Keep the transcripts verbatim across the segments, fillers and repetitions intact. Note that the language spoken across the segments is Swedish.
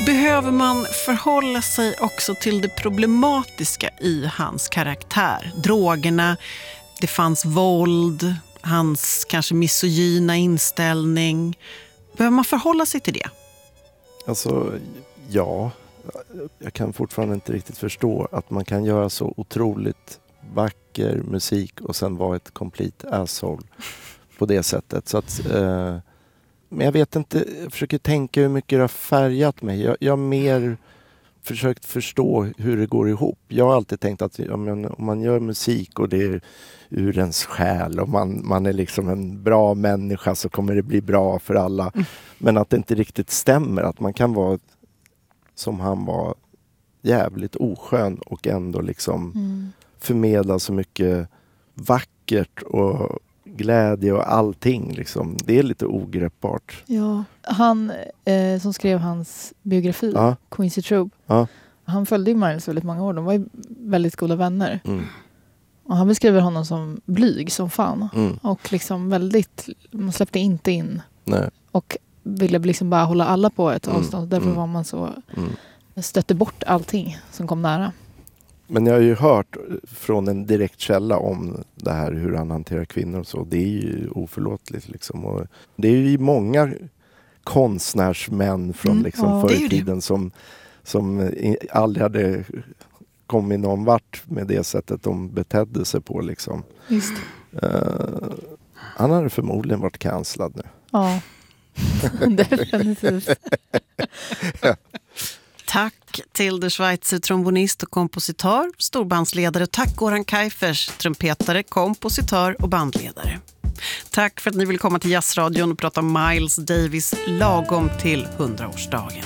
Behöver man förhålla sig också till det problematiska i hans karaktär? Drogerna, det fanns våld, hans kanske misogyna inställning. Behöver man förhålla sig till det? Alltså, ja. Jag kan fortfarande inte riktigt förstå att man kan göra så otroligt vacker musik och sen vara ett complete asshole på det sättet. Så att, eh, men jag vet inte, jag försöker tänka hur mycket det har färgat mig. Jag, jag har mer försökt förstå hur det går ihop. Jag har alltid tänkt att ja, men, om man gör musik och det är ur ens själ och man, man är liksom en bra människa så kommer det bli bra för alla. Mm. Men att det inte riktigt stämmer. Att man kan vara som han var jävligt oskön och ändå liksom mm. förmedla så mycket vackert och glädje och allting liksom. Det är lite ogreppbart. Ja, han eh, som skrev hans biografi, ja. Quincy Troupe, ja. Han följde ju Miles väldigt många år. De var ju väldigt goda vänner. Mm. Och han beskriver honom som blyg som fan. Mm. Och liksom väldigt, man släppte inte in. Nej. Och ville liksom bara hålla alla på ett avstånd. Mm. Därför mm. var man så mm. stötte bort allting som kom nära. Men jag har ju hört från en direkt källa om det här hur han hanterar kvinnor och så. Det är ju oförlåtligt liksom. Och det är ju många konstnärsmän från mm. liksom ja, förr i tiden som, som aldrig hade kommit någon vart med det sättet de betedde sig på liksom. Just. Uh, han hade förmodligen varit cancellad nu. Ja. Definitivt. Ja. Tack till der Schweizer trombonist och kompositör, storbandsledare. Tack Goran Kaifers, trumpetare, kompositör och bandledare. Tack för att ni vill komma till Jazzradion och prata om Miles Davis lagom till hundraårsdagen.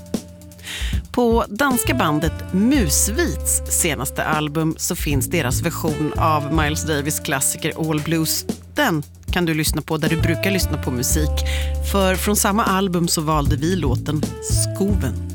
På danska bandet Musvits senaste album så finns deras version av Miles Davis klassiker All Blues. Den kan du lyssna på där du brukar lyssna på musik. För från samma album så valde vi låten Skoven.